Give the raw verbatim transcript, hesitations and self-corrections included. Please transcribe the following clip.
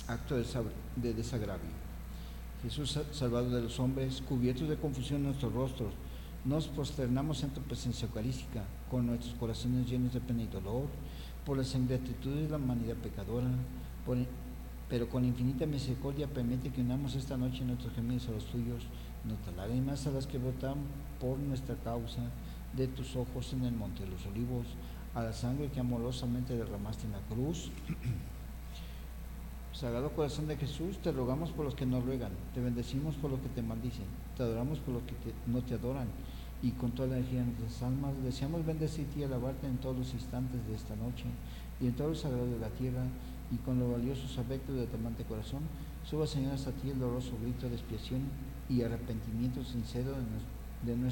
acto de, de desagravio. Jesús, Salvador de los hombres, cubiertos de confusión nuestros rostros, nos prosternamos en tu presencia eucarística, con nuestros corazones llenos de pena y dolor, por las ingratitudes de la humanidad pecadora, por, pero con infinita misericordia permite que unamos esta noche nuestros gemidos a los tuyos, nuestras lágrimas a las que brotan por nuestra causa de tus ojos en el monte de los olivos, a la sangre que amorosamente derramaste en la cruz. Sagrado Corazón de Jesús, te rogamos por los que nos ruegan, te bendecimos por los que te maldicen, te adoramos por los que te, no te adoran, y con toda la energía de nuestras almas deseamos bendecirte y alabarte en todos los instantes de esta noche y en todo el sagrado de la tierra, y con los valiosos afectos de tu amante corazón suba, Señor, hasta ti el doloroso grito de expiación y arrepentimiento sincero de nuestro